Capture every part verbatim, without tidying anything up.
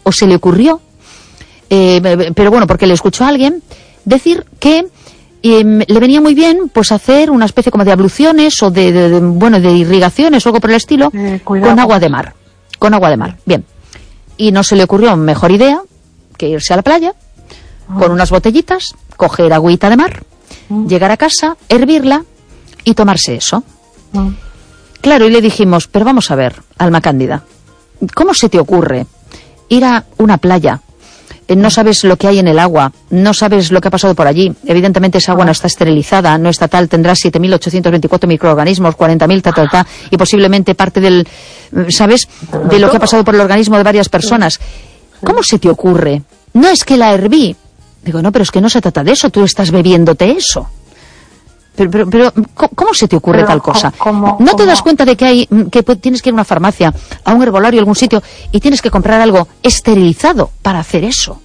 o se le ocurrió, eh, pero bueno, porque le escuchó a alguien decir que eh, le venía muy bien pues hacer una especie como de abluciones o de, de, de bueno, de irrigaciones o algo por el estilo, eh, con agua de mar, con agua de mar, bien. Y no se le ocurrió mejor idea que irse a la playa con unas botellitas, coger agüita de mar, mm. llegar a casa, hervirla y tomarse eso. Mm. Claro, y le dijimos, pero vamos a ver, Alma Cándida, ¿cómo se te ocurre ir a una playa? Eh, no sabes lo que hay en el agua, no sabes lo que ha pasado por allí. Evidentemente esa agua no está esterilizada, no está tal, tendrá siete mil ochocientos veinticuatro microorganismos, cuarenta mil, ta, ta, ta, y posiblemente parte del, ¿sabes?, de lo que ha pasado por el organismo de varias personas. ¿Cómo se te ocurre? No es que la herví. Digo, no, pero es que no se trata de eso, tú estás bebiéndote eso. Pero, pero, pero ¿cómo se te ocurre pero, tal cosa? ¿cómo, ¿No cómo? te das cuenta de que hay que tienes que ir a una farmacia, a un herbolario, a algún sitio, y tienes que comprar algo esterilizado para hacer eso?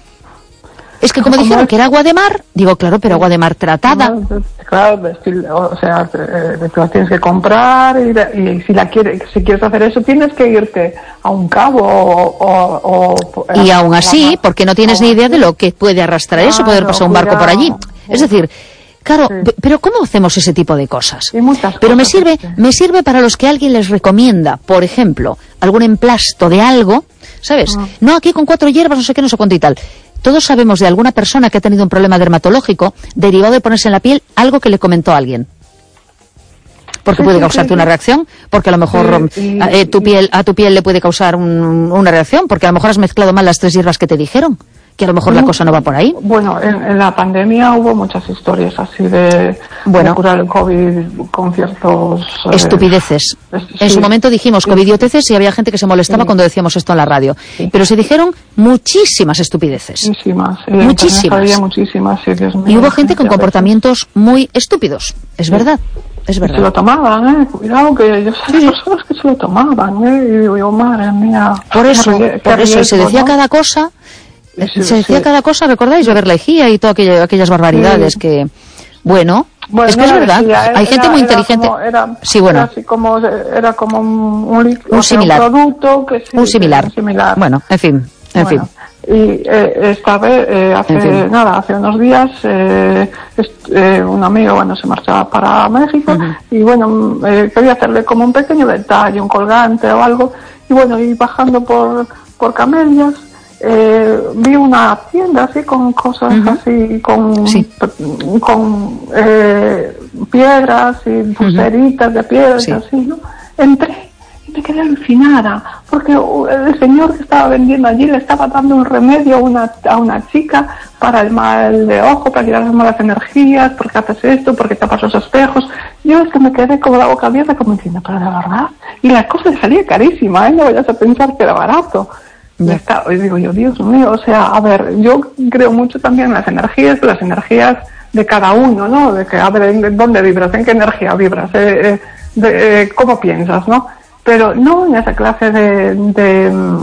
Es que como dijeron que era agua de mar, digo, claro, pero agua de mar tratada. Claro, o sea, te la tienes que comprar y, y si la quieres, si quieres hacer eso, tienes que irte a un cabo o... o, o y aún así, porque no tienes ni idea de lo que puede arrastrar claro, eso, poder pasar un barco por allí. Es decir, claro, sí. pero ¿cómo hacemos ese tipo de cosas? Muchas pero cosas, me sirve, sí. me sirve para los que alguien les recomienda, por ejemplo, algún emplasto de algo, ¿sabes? Ah. No, aquí con cuatro hierbas, no sé qué, no sé cuánto y tal. Todos sabemos de alguna persona que ha tenido un problema dermatológico derivado de ponerse en la piel algo que le comentó a alguien. Porque sí, puede causarte sí, sí. una reacción, porque a lo mejor sí, sí, eh, tu piel, a tu piel le puede causar un, una reacción, porque a lo mejor has mezclado mal las tres hierbas que te dijeron, que a lo mejor sí, la cosa no va por ahí. Bueno, en, en la pandemia hubo muchas historias así de, bueno, de curar el COVID con ciertos... Eh, estupideces. Es, sí, en su momento dijimos covidioteces y había gente que se molestaba sí. cuando decíamos esto en la radio. Sí. Pero se dijeron muchísimas estupideces. Muchísimas. Sí, muchísimas. Había muchísimas, sí, Dios mío. Y hubo gente con comportamientos muy estúpidos. Es sí. verdad. Es verdad. Se lo tomaban, ¿eh? Cuidado, que yo sé sí. personas que se lo tomaban, ¿eh? Y digo yo, madre mía. Por eso, qué, por qué eso riesgo, se decía ¿no? cada cosa... Sí, se decía sí. cada cosa, ¿recordáis? Beber lejía y todas aquellas, aquellas barbaridades sí. que... Bueno, bueno, es que es verdad. Decía, era, hay gente muy inteligente. Era como, era, sí, bueno. Era, así como, era como un, un, un similar. Un producto que sí, un similar. Un similar. Bueno, en fin, en bueno, fin. Y eh, esta vez, eh, hace fin. nada, hace unos días, eh, eh, un amigo, bueno, se marchaba para México uh-huh. y bueno, eh, quería hacerle como un pequeño detalle, un colgante o algo, y bueno, y bajando por, por Camelias, Eh, vi una tienda así con cosas uh-huh. así con sí. con eh, piedras y pulseritas uh-huh. de piedras sí. así, ¿no? Entré y me quedé alucinada porque el señor que estaba vendiendo allí le estaba dando un remedio a una, a una chica para el mal de ojo, para quitar las malas energías, porque haces esto, porque tapas los espejos. Yo es que me quedé con la boca abierta como diciendo, pero de verdad, y la cosa le salía carísima, ¿eh? No vayas a pensar que era barato. Y está, y digo yo, Dios mío, o sea, a ver, yo creo mucho también en las energías, las energías de cada uno, ¿no? De que, a ver, ¿dónde vibras? ¿En qué energía vibras? Eh, eh, de, eh, ¿Cómo piensas, no? Pero no en esa clase de, de,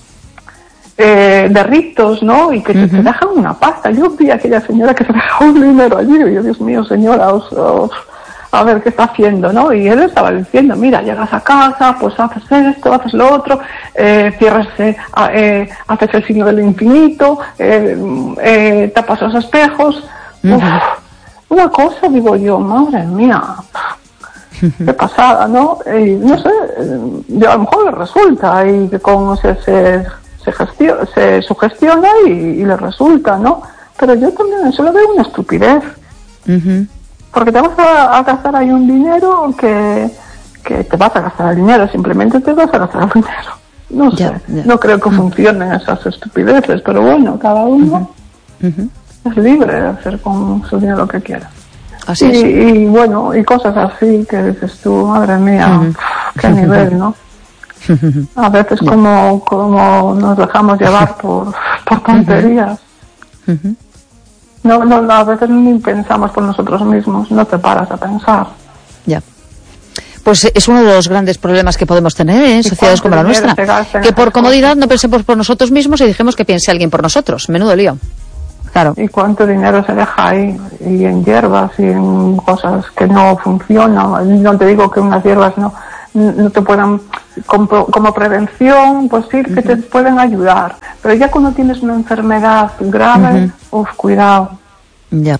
eh, de ritos, ¿no? Y que uh-huh. te, te dejan una pasta. Yo vi a aquella señora que se dejó un dinero allí, y yo, Dios mío, señora, os... os a ver qué está haciendo, ¿no? Y él estaba diciendo, mira, llegas a casa, pues haces esto, haces lo otro, eh, cierras, eh, eh, haces el signo del infinito, eh, eh, tapas los espejos. Uh-huh. Uf, una cosa, digo yo, madre mía, qué pasada, ¿no? Y no sé, yo, a lo mejor le resulta y que con se, se, se, gestio, se sugestiona y, y le resulta, ¿no? Pero yo también eso lo veo una estupidez. Uh-huh. Porque te vas a, a gastar ahí un dinero que, que te vas a gastar el dinero, simplemente te vas a gastar el dinero. No sé, yeah, yeah. no creo que uh-huh. funcionen esas estupideces, pero bueno, cada uno uh-huh. Uh-huh. es libre de hacer con su dinero lo que quiera. Así y, es. y bueno, y cosas así que dices tú, madre mía, uh-huh. qué nivel, ¿no? A veces yeah. como, como nos dejamos llevar por, por tonterías. Uh-huh. No, no, a veces ni pensamos por nosotros mismos, no te paras a pensar. Ya. Pues es uno de los grandes problemas que podemos tener en sociedades como la nuestra. Que por comodidad no pensemos por nosotros mismos y dejemos que piense alguien por nosotros. Menudo lío. Claro. Y cuánto dinero se deja ahí, y en hierbas, y en cosas que no funcionan. No te digo que unas hierbas no, no te puedan, como, como prevención, pues sí, que uh-huh. te pueden ayudar. Pero ya cuando tienes una enfermedad grave, uh-huh. uf, cuidado. Ya.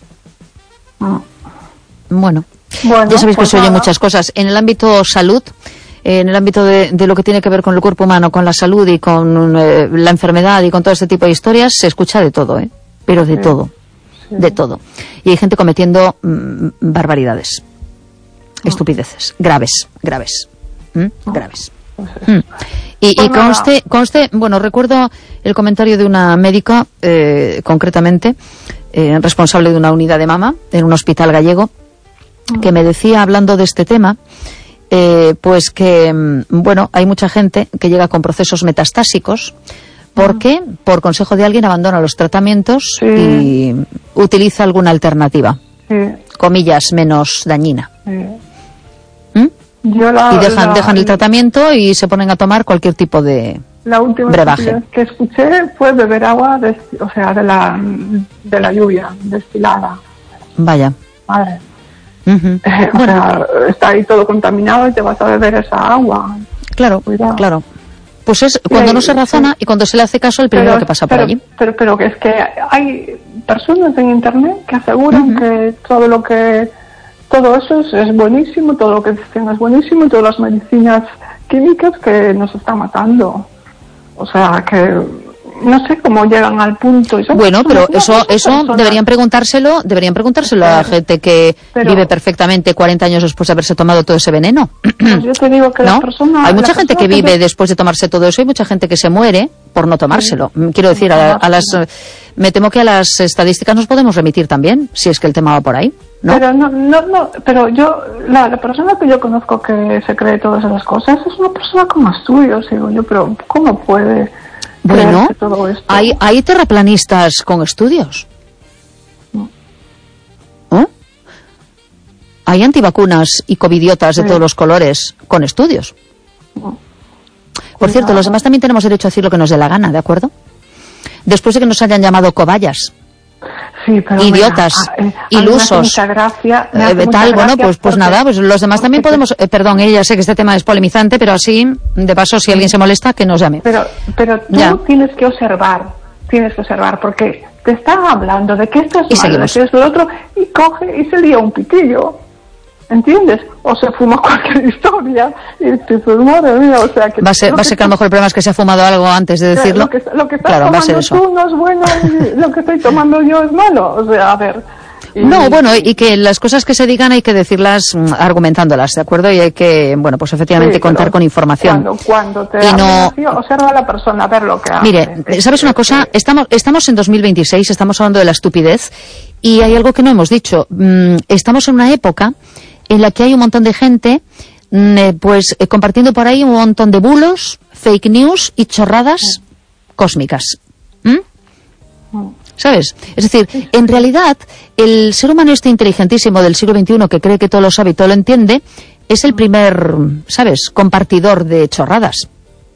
Mm. Bueno, bueno, ya sabéis pues que se oyen nada. muchas cosas. En el ámbito salud, eh, en el ámbito de, de lo que tiene que ver con el cuerpo humano, con la salud y con eh, la enfermedad y con todo este tipo de historias, se escucha de todo, ¿eh? Pero de Sí. todo. Sí. De todo. Y hay gente cometiendo mm, barbaridades, Mm. estupideces, graves, graves, ¿Mm? Mm. graves. Pues Mm. Y, Pues y nada. conste, conste, bueno, recuerdo el comentario de una médica, eh, concretamente, eh, responsable de una unidad de mama en un hospital gallego, Mm. que me decía, hablando de este tema, eh, pues que, mm, bueno, hay mucha gente que llega con procesos metastásicos, porque por consejo de alguien abandona los tratamientos Sí. y utiliza alguna alternativa, Sí, comillas, menos dañina. sí. ¿Mm? Yo la, Y dejan, la, dejan el tratamiento y se ponen a tomar cualquier tipo de... La última brebaje. vez que escuché fue beber agua, de, o sea, de la, de la lluvia, destilada. Vaya. Madre. Ujú. Eh, o sea, está ahí todo contaminado y te vas a beber esa agua. Claro, Cuidado. claro. Pues es cuando Sí, no se razona sí. y cuando se le hace caso al primero Pero, que pasa pero, por allí. Pero, pero que es que hay personas en internet que aseguran Ujú. que todo lo que, todo eso es, es buenísimo, todo lo que dicen es buenísimo y todas las medicinas químicas que nos están matando. O sea, que no sé cómo llegan al punto. Y son Bueno, pero personas, eso no son eso personas. deberían preguntárselo, deberían preguntárselo a la Pero- gente que pero- vive perfectamente cuarenta años después de haberse tomado todo ese veneno. Pues yo te digo que ¿No? la persona... Hay mucha la gente persona que vive yo- después de tomarse todo eso, hay mucha gente que se muere por no tomárselo. Mm, Quiero decir, a, a las eh, me temo que a las estadísticas nos podemos remitir también, si es que el tema va por ahí, ¿no? Pero no, no, no, pero yo, la, la persona que yo conozco que se cree todas esas cosas es una persona como estudios, digo yo, pero ¿cómo puede Bueno, creerse todo esto? hay, hay terraplanistas con estudios. ¿Eh? Hay antivacunas y covidiotas de Sí. todos los colores con estudios. Por cierto, Cuidado. los demás también tenemos derecho a decir lo que nos dé la gana, ¿de acuerdo? Después de que nos hayan llamado cobayas, Sí, pero idiotas, mira, a- eh, a mí ilusos, me hace mucha gracia, me eh, hace mucha tal, bueno, gracia pues pues porque- nada, pues los demás también porque- podemos, eh, perdón, eh, ya sé que este tema es polemizante, pero así, de paso, si alguien se molesta, que nos llame. Pero, pero tú Ya. tienes que observar, tienes que observar, porque te están hablando de que esto es Y malo, de seguimos. que esto es lo otro, y coge y se lía un pitillo, ¿entiendes? O se fuma cualquier historia, y dices, madre mía, o sea que... Va a ser, lo va a ser que a lo mejor el problema es que se ha fumado algo antes de decirlo. Lo que, lo que estás Claro, va a ser tomando eso. tú no es bueno y lo que estoy tomando yo es malo, o sea, a ver... y- No, bueno, y que las cosas que se digan hay que decirlas mm, argumentándolas, ¿de acuerdo? Y hay que, bueno, pues efectivamente Sí, contar pero con información. Cuando, cuando te Y hablen no- así, observa a la persona, a ver lo que hace. Mire, ¿sabes una cosa? Estamos, estamos en dos mil veintiséis, estamos hablando de la estupidez, y hay algo que no hemos dicho. Mm, Estamos en una época en la que hay un montón de gente, mm, eh, pues, eh, compartiendo por ahí un montón de bulos, fake news y chorradas cósmicas. ¿Mm? ¿Sabes? Es decir, en realidad, el ser humano este inteligentísimo del siglo veintiuno que cree que todo lo sabe y todo lo entiende, es el primer, ¿sabes?, compartidor de chorradas.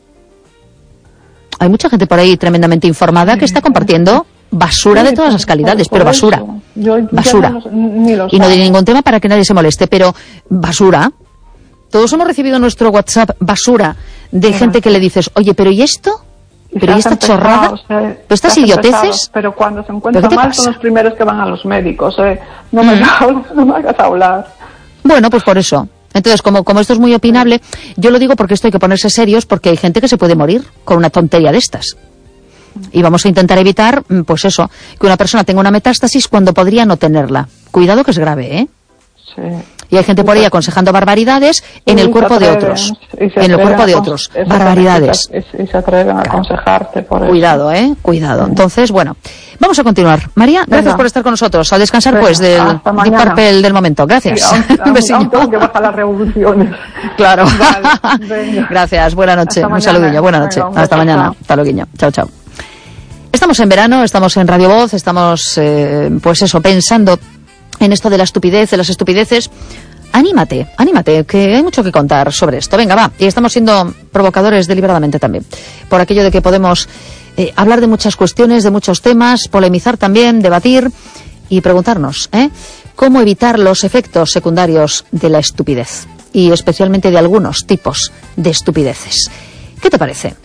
Hay mucha gente por ahí tremendamente informada que está compartiendo basura de Sí, todas por- las calidades, por- pero por basura. eso. Yo ya Basura. no los- ni los Y no de hago. ningún tema para que nadie se moleste, pero basura. Todos hemos recibido en nuestro WhatsApp basura de Mira. gente que le dices, oye, ¿pero y esto? Y ¿Pero y se esta hacen pesados, chorrada? eh, ¿Pero se estas hacen idioteces? pesados, pero cuando se ¿Pero encuentran qué te mal pasa? son los primeros que van a los médicos. Eh. No, me Mm. hagas, no me hagas hablar. Bueno, pues por eso. Entonces, como, como esto es muy opinable, yo lo digo porque esto hay que ponerse serios, porque hay gente que se puede morir con una tontería de estas. Y vamos a intentar evitar, mm, pues eso, que una persona tenga una metástasis cuando podría no tenerla. Cuidado que es grave, ¿eh? Sí. Y hay gente por ahí aconsejando barbaridades en Y el se cuerpo de atreven, otros. y se En el atreven cuerpo a de acon- otros. exactamente, Barbaridades. Y se, y se atreven a Claro. aconsejarte por eso. Cuidado, ¿eh? Cuidado. Entonces, bueno, vamos a continuar. María, gracias Venga. por estar con nosotros. A descansar, Venga, pues, del hasta Deep mañana. Purple del momento. Gracias. Sí, aún, Un aún- besillo. aún tengo que bajar las revoluciones. Claro. Vale, venga. Gracias. Buena noche. Hasta Un mañana. saludillo. Buena noche. Venga, un Hasta beso, mañana. chao. Hasta luego. Chao, chao. Estamos en verano, estamos en Radio Voz, estamos, eh, pues eso, pensando en esto de la estupidez, de las estupideces. Anímate, anímate, que hay mucho que contar sobre esto. Venga, va. Y estamos siendo provocadores deliberadamente también. Por aquello de que podemos eh, hablar de muchas cuestiones, de muchos temas, polemizar también, debatir y preguntarnos, ¿eh? ¿Cómo evitar los efectos secundarios de la estupidez? Y especialmente de algunos tipos de estupideces. ¿Qué te parece?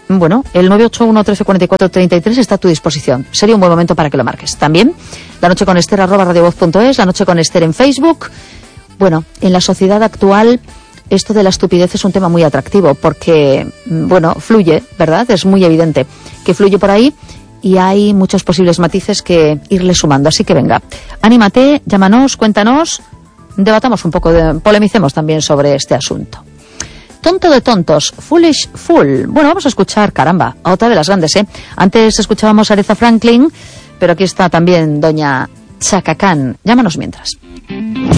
bueno, el nueve ocho uno, trece, cuarenta y cuatro, treinta y tres está a tu disposición. Sería un buen momento para que lo marques. También, la noche con Ester, arroba radiovoz punto es, la noche con Ester en Facebook. Bueno, en la sociedad actual, esto de la estupidez es un tema muy atractivo porque, bueno, fluye, ¿verdad? Es muy evidente que fluye por ahí y hay muchos posibles matices que irle sumando. Así que venga, anímate, llámanos, cuéntanos, debatamos un poco, de, polemicemos también sobre este asunto. Tonto de tontos, Foolish Fool. Bueno, vamos a escuchar, caramba, a otra de las grandes, ¿eh? Antes escuchábamos a Aretha Franklin, pero aquí está también doña Chaka Khan. Llámanos mientras.